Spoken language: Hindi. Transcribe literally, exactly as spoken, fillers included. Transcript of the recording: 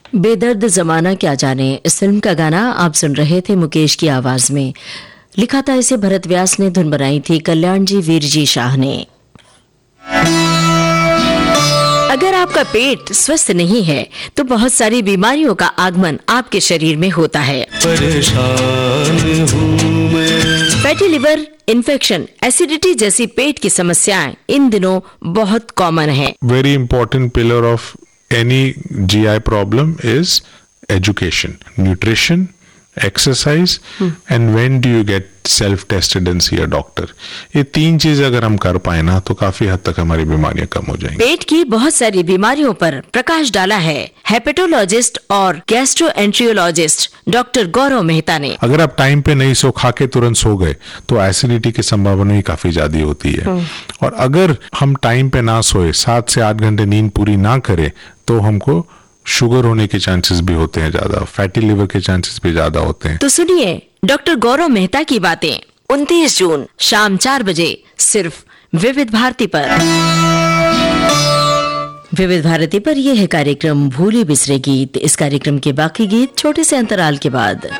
बेदर्द जमाना क्या जाने, इस फिल्म का गाना आप सुन रहे थे मुकेश की आवाज में। लिखा था इसे भरत व्यास ने, धुन बनाई थी कल्याण जी वीरजी शाह ने। अगर आपका पेट स्वस्थ नहीं है तो बहुत सारी बीमारियों का आगमन आपके शरीर में होता है। परेशान हूँ मैं। फैटी लिवर, इन्फेक्शन, एसिडिटी जैसी पेट की समस्याएं इन दिनों बहुत कॉमन है। Very important pillar of any G I problem is education, nutrition, exercise, hmm. and when do you get self-tested and see a doctor. ये तीन चीज अगर हम कर पाए ना तो काफी हद तक हमारी बीमारियां कम हो जाएंगी। पेट की बहुत सारी बीमारियों पर प्रकाश डाला है हेपेटोलॉजिस्ट और गैस्ट्रोएंट्रियोलॉजिस्ट डॉक्टर गौरव मेहता ने। अगर आप टाइम पे नहीं सो, खा के तुरंत सो गए तो एसिडिटी की संभावना भी काफी ज्यादा होती है। hmm. और अगर हम टाइम पे ना सोए, सात से आठ घंटे नींद पूरी ना करें तो हमको शुगर होने के चांसेस भी होते हैं ज्यादा, फैटी लिवर के चांसेस भी ज्यादा होते हैं। तो सुनिए डॉक्टर गौरव मेहता की बातें उनतीस जून शाम चार बजे सिर्फ विविध भारती पर। विविध भारती पर यह है कार्यक्रम भूले बिसरे गीत। इस कार्यक्रम के बाकी गीत छोटे से अंतराल के बाद।